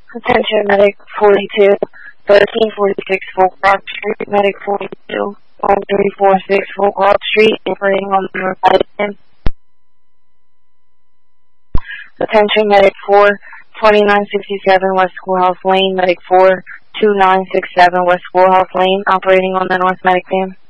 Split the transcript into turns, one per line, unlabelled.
Attention, Medic 42, 1346 Folk Rock Street, Medic 42, 1346 Folk Rock Street, operating on the north side of him. Attention, Medic 4, 2967 West Schoolhouse Lane, Medic 4, 2967 West Schoolhouse Lane, operating on the north medic van.